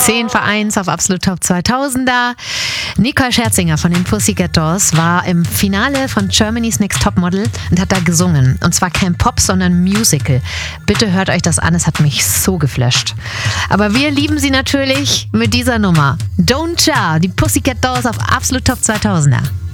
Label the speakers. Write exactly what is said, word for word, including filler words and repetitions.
Speaker 1: zehn vor eins auf Absolut Top zweitausender. Nicole Scherzinger von den Pussycat Dolls war im Finale von Germany's Next Topmodel und hat da gesungen. Und zwar kein Pop, sondern Musical. Bitte hört euch das an, es hat mich so geflasht. Aber wir lieben sie natürlich mit dieser Nummer. Don't Ja, die Pussycat Dolls auf Absolut Top zweitausender.